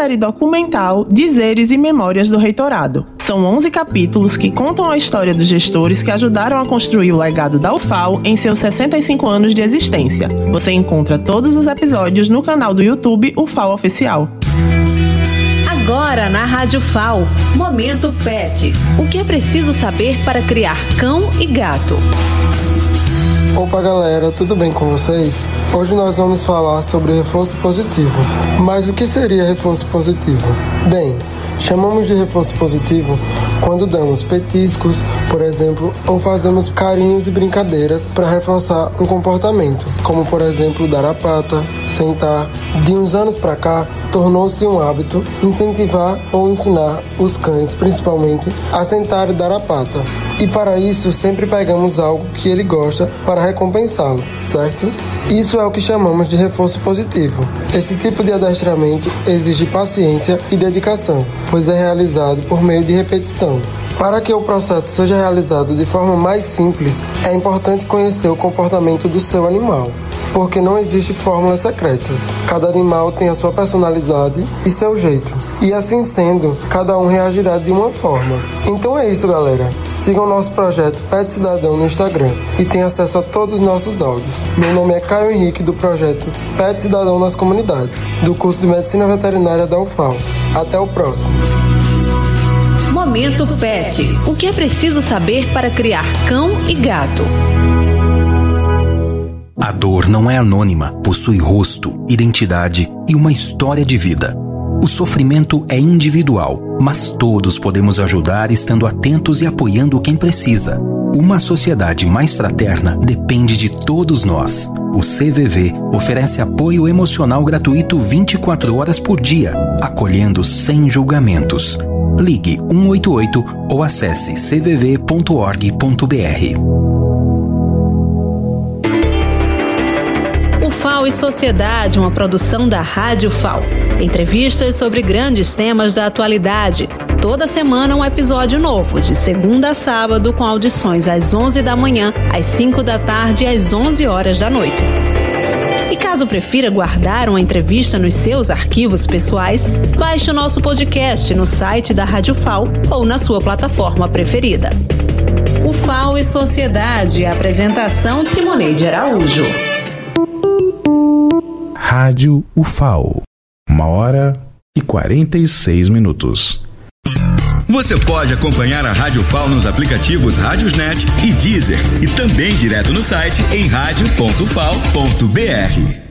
série documental Dizeres e Memórias do Reitorado. São 11 capítulos que contam a história dos gestores que ajudaram a construir o legado da UFAL em seus 65 anos de existência. Você encontra todos os episódios no canal do YouTube UFAL Oficial. Agora na Rádio FAL, Momento Pet. O que é preciso saber para criar cão e gato? Opa galera, tudo bem com vocês? Hoje nós vamos falar sobre reforço positivo. Mas o que seria reforço positivo? Bem, chamamos de reforço positivo quando damos petiscos, por exemplo, ou fazemos carinhos e brincadeiras para reforçar um comportamento, como por exemplo dar a pata, sentar. De uns anos para cá, tornou-se um hábito incentivar ou ensinar os cães, principalmente, a sentar e dar a pata. E para isso sempre pegamos algo que ele gosta para recompensá-lo, certo? Isso é o que chamamos de reforço positivo. Esse tipo de adestramento exige paciência e dedicação, pois é realizado por meio de repetição. Para que o processo seja realizado de forma mais simples, é importante conhecer o comportamento do seu animal, porque não existe fórmulas secretas. Cada animal tem a sua personalidade e seu jeito, e assim sendo, cada um reagirá de uma forma. Então é isso, galera. Sigam nosso projeto Pet Cidadão no Instagram e tenham acesso a todos os nossos áudios. Meu nome é Caio Henrique, do projeto Pet Cidadão nas Comunidades, do curso de Medicina Veterinária da UFAL. Até o próximo. Momento Pet. O que é preciso saber para criar cão e gato? A dor não é anônima, possui rosto, identidade e uma história de vida. O sofrimento é individual, mas todos podemos ajudar estando atentos e apoiando quem precisa. Uma sociedade mais fraterna depende de todos nós. O CVV oferece apoio emocional gratuito 24 horas por dia, acolhendo sem julgamentos. Ligue 188 ou acesse cvv.org.br. FAL e Sociedade, uma produção da Rádio FAL. Entrevistas sobre grandes temas da atualidade. Toda semana um episódio novo, de segunda a sábado, com audições às 11 da manhã, às 5 da tarde e às 11 horas da noite. E caso prefira guardar uma entrevista nos seus arquivos pessoais, baixe o nosso podcast no site da Rádio FAL ou na sua plataforma preferida. O FAL e Sociedade, apresentação de Simoneide Araújo. Rádio UFAL, 1h46. Você pode acompanhar a Rádio FAL nos aplicativos Rádiosnet e Deezer e também direto no site em radio.fal.br.